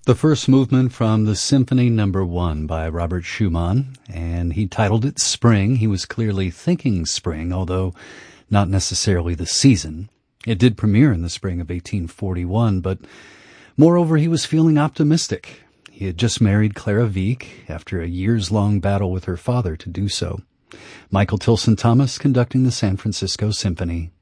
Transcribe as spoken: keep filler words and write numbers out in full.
The first movement from the Symphony Number One by Robert Schumann, and he titled it Spring. He was clearly thinking spring, although not necessarily the season. It did premiere in the spring of eighteen forty-one, but moreover, he was feeling optimistic. He had just married Clara Wieck after a years-long battle with her father to do so. Michael Tilson Thomas conducting the San Francisco Symphony.